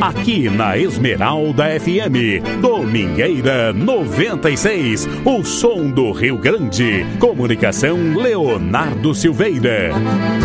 aqui na Esmeralda FM, Domingueira 96, o som do Rio Grande. Comunicação Leonardo Silveira.